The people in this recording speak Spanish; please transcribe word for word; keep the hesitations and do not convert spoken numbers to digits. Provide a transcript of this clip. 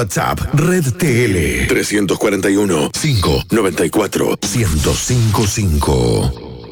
WhatsApp, Red T L, tres cuatro uno, cinco nueve cuatro, uno cero cinco cinco.